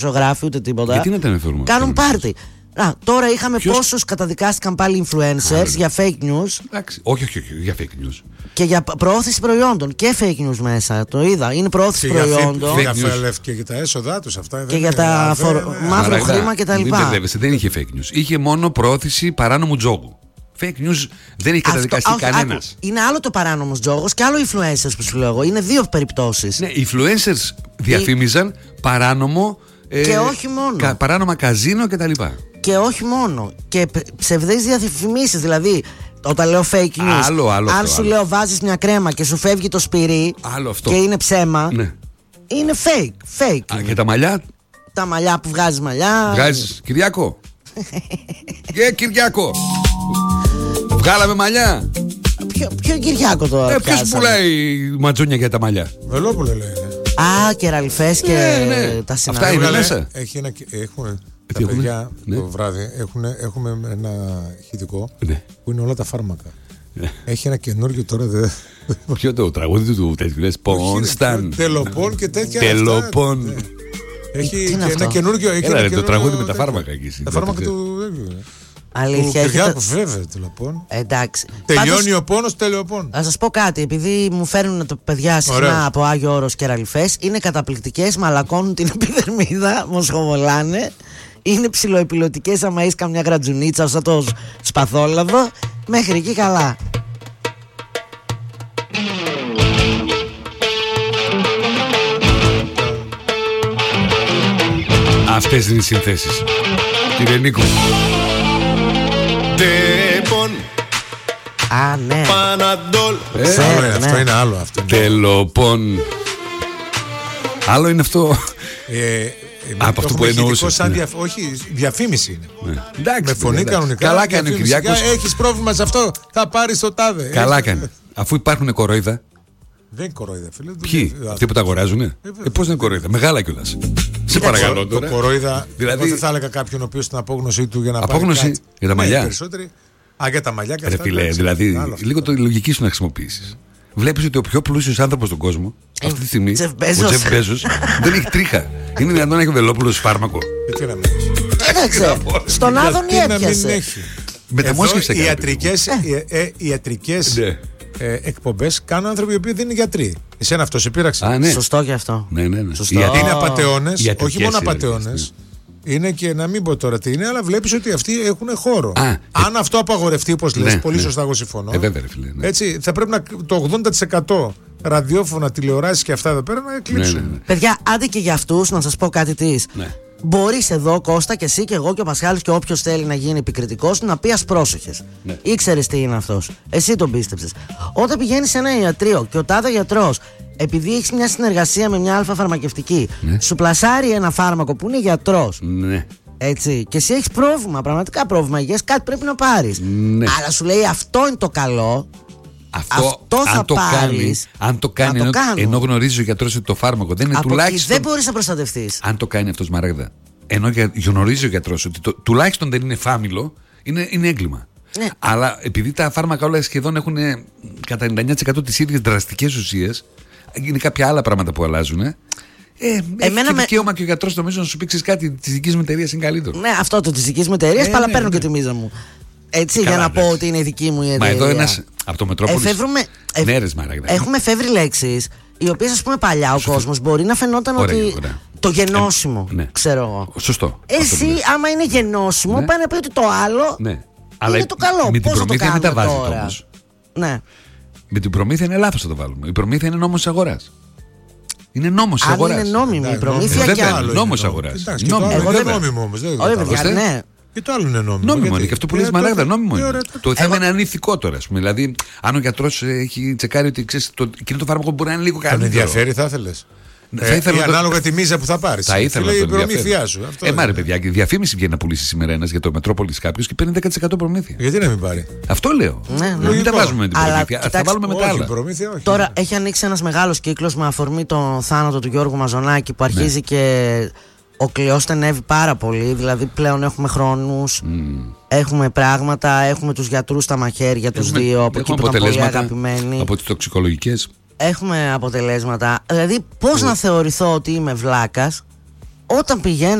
ζωγράφοι ούτε τίποτα. Γιατί να τα αναφέρουμε? Κάνουν πάρτι. Τώρα είχαμε πόσους καταδικάστηκαν πάλι influencers για fake news. Εντάξει. Όχι, για fake news. Και για προώθηση προϊόντων. Και fake news μέσα. Το είδα. Είναι προώθηση προϊόντων. Και για τα έσοδά τους αυτά. Και για τα μαύρο χρήμα κτλ. Δεν είχε fake news. Είχε μόνο προώθηση παράνομου τζόγου. Fake news δεν έχει καταδικαστεί κανένας. Είναι άλλο το παράνομος τζόγος και άλλο influencers που σου λέω εγώ. Είναι δύο περιπτώσεις. Ναι, οι influencers διαφήμιζαν παράνομο. Και όχι μόνο. Παράνομα καζίνο κτλ. Και όχι μόνο. Και ψευδείς διαφημίσεις. Δηλαδή, όταν λέω fake news, αν σου λέω βάζεις μια κρέμα και σου φεύγει το σπυρί και είναι ψέμα, ναι. Είναι fake. Και τα μαλλιά. Τα μαλλιά που βγάζεις μαλλιά. Βγάζεις Κυριάκο. Κυριάκο. Βγάλαμε μαλλιά. Ποιο Κυριάκο τώρα? Ποιος πουλάει ματζούνια για τα μαλλιά? Βελόπουλο λέει. Κεραλιφές και τα συνάδελφα. Αυτά είναι μέσα. Έχουμε τα παιδιά το βράδυ. Έχουμε ένα ηχητικό που είναι όλα τα φάρμακα. Έχει ένα καινούργιο τώρα. Ποιο το τραγούδι του τέτοιου? Πόνσταν. Τελοπών και τέτοια. Τελοπών. Έχει ένα καινούργιο. Το τραγούδι με τα φάρμακα εκεί. Τα φάρμακα του. Αλήθεια. Βέβαια, τελοπών. Εντάξει. Τελειώνει ο πόνος, τελειοπών. Θα σας πω κάτι. Επειδή μου φέρνουν τα παιδιά συχνά από Άγιο Όρος και Ραλιφές, είναι καταπληκτικές, μαλακώνουν την επιδερμίδα, μοσχοβολάνε. Είναι ψιλοεπιλωτικές άμα είσαι καμιά γρατζουνίτσα σαν το σπαθόλαδο. Μέχρι εκεί καλά. Αυτές είναι οι συνθέσεις. Κύριε Νίκο. Τεπον. Ναι. Παναντόλ. Αυτό είναι άλλο. Τελοπών. Άλλο είναι αυτό. Από αυτό που εννοούσε. Όχι, διαφήμιση είναι. Εντάξει, με φωνή κανονικά. Καλά κάνει ο Κυριάκος. Έχεις πρόβλημα σε αυτό, θα πάρεις το τάδε. Καλά κάνει. Αφού υπάρχουν κορόιδα. Δεν είναι κορόιδα, φίλε. Ποιοι? Αυτοί που τα αγοράζουνε. Πώς είναι κορόιδα? Μεγάλα κιόλας. Σε παρακαλώ τώρα. Το κορόιδα. Δηλαδή, δεν θα έλεγα κάποιον ο οποίος στην απόγνωσή του για να πάρει. Απόγνωση για τα μαλλιά. Για τα μαλλιά και αυτά. Δηλαδή, λίγο τη λογική σου να χρησιμοποιήσεις. Βλέπεις ότι ο πιο πλούσιος άνθρωπος στον κόσμο αυτή τη στιγμή, ο Τζεφ Μπέζος, δεν έχει τρίχα. Είναι δυνατόν να έχει ο Βελόπουλος φάρμακο? Γιατί να μην έχει? Κοίταξε, στον Άδωνη έπιασε. Μεταμόσχευσε οι ιατρικές εκπομπές κάνουν άνθρωποι οι οποίοι δεν είναι γιατροί. Εσένα αυτό σε πείραξε? Σωστό και αυτό. Ναι. Είναι απατεώνες, όχι μόνο απατεώνες. Είναι και να μην πω τώρα τι είναι, αλλά βλέπεις ότι αυτοί έχουν χώρο. Αν αυτό απαγορευτεί, όπως λες, πολύ σωστά, εγώ συμφωνώ. Βέβαια, φίλε, έτσι, θα πρέπει το 80% ραδιόφωνα, τηλεοράσεις και αυτά εδώ πέρα να εκλείψουν. Παιδιά, άντε και για αυτούς να σας πω κάτι της. Μπορείς εδώ, Κώστα, και εσύ και εγώ και ο Πασχάλης και όποιος θέλει να γίνει επικριτικός, να πει πρόσεχες. Ήξερες τι είναι αυτός. Εσύ τον πίστεψες. Όταν πηγαίνεις σε ένα ιατρείο και ο τάδε γιατρός, επειδή έχεις μια συνεργασία με μια αλφα φαρμακευτική, σου πλασάρει ένα φάρμακο που είναι γιατρός. Έτσι, και εσύ έχεις πρόβλημα, πραγματικά πρόβλημα υγείας, κάτι πρέπει να πάρεις. Αλλά σου λέει αυτό είναι το καλό. Αυτό θα πάρεις. Αν το κάνει ενώ γνωρίζει ο γιατρός ότι το φάρμακο δεν είναι από τουλάχιστον. Δεν μπορείς να προστατευτείς. Αν το κάνει αυτός, Μαράγδα, ενώ γνωρίζει ο γιατρός ότι τουλάχιστον δεν είναι φάμιλο, είναι έγκλημα. Αλλά επειδή τα φάρμακα όλα σχεδόν έχουν κατά 99% τις ίδιες δραστικές ουσίες, είναι κάποια άλλα πράγματα που αλλάζουν. Έχει και δικαίωμα και ο γιατρός νομίζω να σου πει κάτι της δικής μου εταιρείας είναι καλύτερο. Ναι, αυτό το της δικής μου εταιρείας, αλλά παίρνω και τη μίζα μου. Έτσι, για να πω ότι είναι η δική μου η εταιρεία. Μα εδώ ένας από το Μετρόπολης. Έχουμε εφεύρει λέξεις, οι οποίες ας πούμε παλιά ο κόσμος μπορεί να φαινόταν ότι. Το γενώσιμο, ξέρω εγώ. Σωστό. Εσύ, άμα είναι γενώσιμο, πάει να πει ότι το άλλο είναι το καλό. Με την προμήθεια δεν τα βάζει όμως. Ναι. Με την προμήθεια είναι λάθος να το βάλουμε. Η προμήθεια είναι νόμος αγοράς. Είναι νόμος αγοράς. Αν είναι νόμιμη η προμήθεια και άλλο. Νόμος αγοράς. Εγώ δεν νόμιμο όμως. Ναι. Και το άλλο είναι νόμιμο. Νόμιμο είναι και αυτό που λες Μαράγδα, νόμιμο είναι. Το θέμα είναι αν είναι ηθικό τώρα. Δηλαδή, αν ο γιατρός έχει τσεκάρει ότι εκείνο το φάρμακο μπορεί να είναι λίγο καλύτερο. Αν ενδιαφέρει, θα ήθελες. Ανάλογα τη μίζα που θα πάρεις. Θα ήθελα η προμήθειά σου. Μάρε παιδιά, η διαφήμιση βγαίνει να πουλήσει σήμερα ένας για το Μετρόπολης κάποιος και παίρνει 10% προμήθεια. Γιατί να μην πάρει? Αυτό λέω. Μην τα βάζουμε με την προμήθεια. Θα βάλουμε μετά άλλα. Τώρα έχει ανοίξει ένας μεγάλος κύκλος με αφορμή τον θάνατο του Γιώργου Μαζονάκη που αρχίζει και ο κλειός στενεύει πάρα πολύ. Δηλαδή πλέον έχουμε χρόνους, έχουμε πράγματα, έχουμε τους γιατρούς στα μαχαίρια, τους δύο από εκεί που ήταν πολύ αγαπημένοι. Από τις τοξικολογικές. Έχουμε αποτελέσματα. Δηλαδή, πώς να θεωρηθώ ότι είμαι βλάκας όταν πηγαίνω